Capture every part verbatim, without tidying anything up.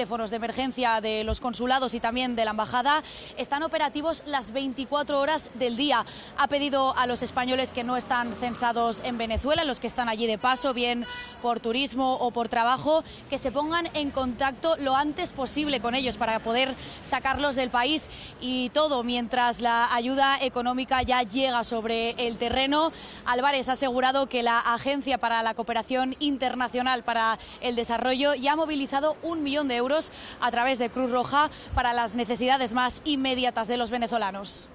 teléfonos de emergencia de los consulados y también de la embajada están operativos las veinticuatro horas del día. Ha pedido a los españoles que no están censados en Venezuela, los que están allí de paso, bien por turismo o por trabajo, que se pongan en contacto lo antes posible con ellos para poder sacarlos del país, y todo mientras la ayuda económica ya llega sobre el terreno. Álvarez ha asegurado que la Agencia para la Cooperación Internacional para el Desarrollo ya ha movilizado un millón de euros a través de Cruz Roja para las necesidades más inmediatas de los venezolanos.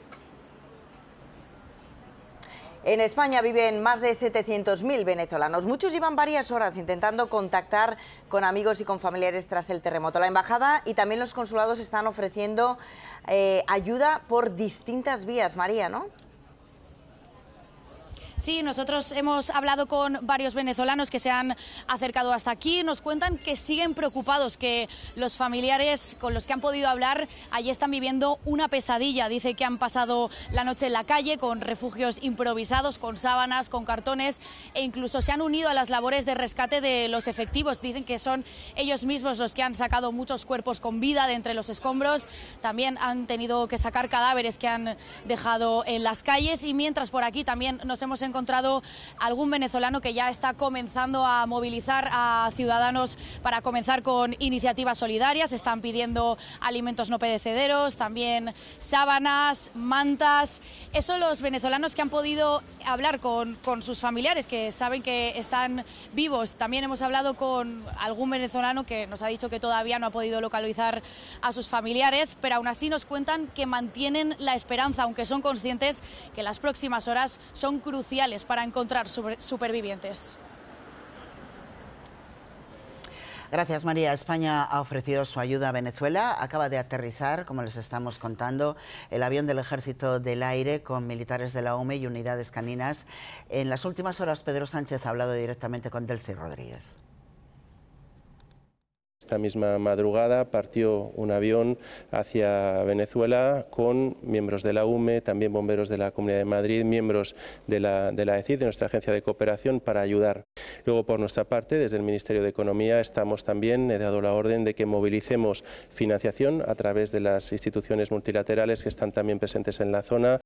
En España viven más de setecientos mil venezolanos. Muchos llevan varias horas intentando contactar con amigos y con familiares tras el terremoto. La embajada y también los consulados están ofreciendo eh, ayuda por distintas vías, María, ¿no? Sí, nosotros hemos hablado con varios venezolanos que se han acercado hasta aquí. Nos cuentan que siguen preocupados, que los familiares con los que han podido hablar allí están viviendo una pesadilla. Dice que han pasado la noche en la calle con refugios improvisados, con sábanas, con cartones, e incluso se han unido a las labores de rescate de los efectivos. Dicen que son ellos mismos los que han sacado muchos cuerpos con vida de entre los escombros. También han tenido que sacar cadáveres que han dejado en las calles, y mientras por aquí también nos hemos encontrado encontrado algún venezolano que ya está comenzando a movilizar a ciudadanos para comenzar con iniciativas solidarias. Están pidiendo alimentos no perecederos, también sábanas, mantas. Eso los venezolanos que han podido hablar con, con sus familiares, que saben que están vivos. También hemos hablado con algún venezolano que nos ha dicho que todavía no ha podido localizar a sus familiares, pero aún así nos cuentan que mantienen la esperanza, aunque son conscientes que las próximas horas son cruciales para encontrar supervivientes. Gracias, María. España ha ofrecido su ayuda a Venezuela. Acaba de aterrizar, como les estamos contando, el avión del Ejército del Aire con militares de la U M E y unidades caninas. En las últimas horas, Pedro Sánchez ha hablado directamente con Delcy Rodríguez. Esta misma madrugada partió un avión hacia Venezuela con miembros de la U M E, también bomberos de la Comunidad de Madrid, miembros de la, de la E C I D, de nuestra agencia de cooperación, para ayudar. Luego, por nuestra parte, desde el Ministerio de Economía estamos también, he dado la orden de que movilicemos financiación a través de las instituciones multilaterales que están también presentes en la zona.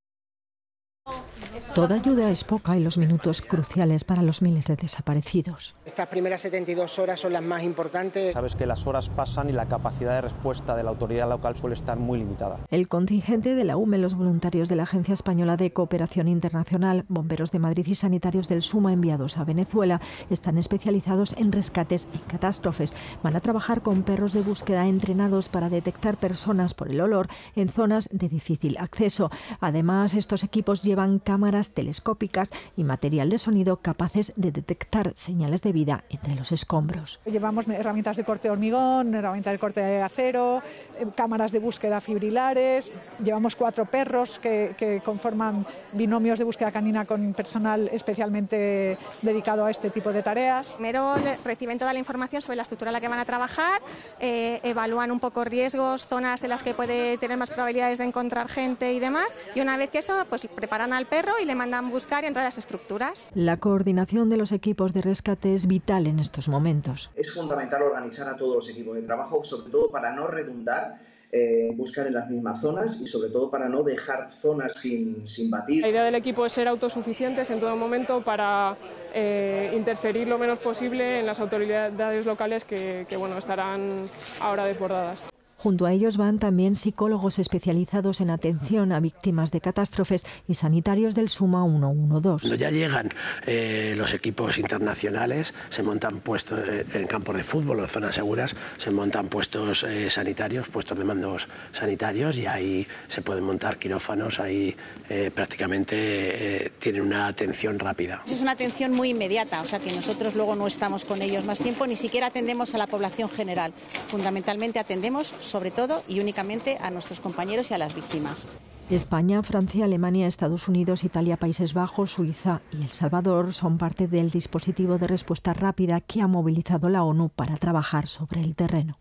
Toda ayuda es poca en los minutos cruciales para los miles de desaparecidos. Estas primeras setenta y dos horas son las más importantes. Sabes que las horas pasan y la capacidad de respuesta de la autoridad local suele estar muy limitada. El contingente de la U M E, los voluntarios de la Agencia Española de Cooperación Internacional, bomberos de Madrid y sanitarios del SUMA enviados a Venezuela están especializados en rescates y catástrofes. Van a trabajar con perros de búsqueda entrenados para detectar personas por el olor en zonas de difícil acceso. Además, estos equipos llevan cámaras telescópicas y material de sonido capaces de detectar señales de vida entre los escombros. Llevamos herramientas de corte de hormigón, herramientas de corte de acero, cámaras de búsqueda fibrilares, llevamos cuatro perros que, que conforman binomios de búsqueda canina con personal especialmente dedicado a este tipo de tareas. Primero reciben toda la información sobre la estructura en la que van a trabajar, eh, evalúan un poco riesgos, zonas en las que puede tener más probabilidades de encontrar gente y demás, y una vez que eso, pues preparan al perro y le mandan buscar entre las estructuras. La coordinación de los equipos de rescate es vital en estos momentos. Es fundamental organizar a todos los equipos de trabajo, sobre todo para no redundar, eh, buscar en las mismas zonas y sobre todo para no dejar zonas sin, sin batir. La idea del equipo es ser autosuficientes en todo momento para eh, interferir lo menos posible en las autoridades locales que, que bueno, estarán ahora desbordadas. Junto a ellos van también psicólogos especializados en atención a víctimas de catástrofes y sanitarios del SUMA ciento doce. Cuando ya llegan eh, los equipos internacionales, se montan puestos eh, en campos de fútbol o zonas seguras, se montan puestos eh, sanitarios, puestos de mandos sanitarios, y ahí se pueden montar quirófanos, ahí eh, prácticamente eh, tienen una atención rápida. Es una atención muy inmediata, o sea que nosotros luego no estamos con ellos más tiempo, ni siquiera atendemos a la población general, fundamentalmente atendemos sobre todo y únicamente a nuestros compañeros y a las víctimas. España, Francia, Alemania, Estados Unidos, Italia, Países Bajos, Suiza y El Salvador son parte del dispositivo de respuesta rápida que ha movilizado la ONU para trabajar sobre el terreno.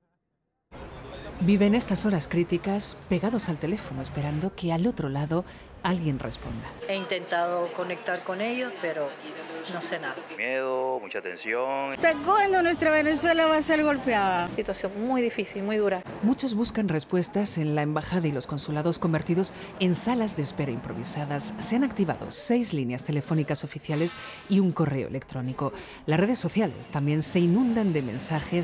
Viven estas horas críticas pegados al teléfono, esperando que al otro lado alguien responda. He intentado conectar con ellos, pero no sé nada. Miedo, mucha tensión. ¿Hasta cuándo nuestra Venezuela va a ser golpeada? Situación muy difícil, muy dura. Muchos buscan respuestas en la embajada y los consulados convertidos en salas de espera improvisadas. Se han activado seis líneas telefónicas oficiales y un correo electrónico. Las redes sociales también se inundan de mensajes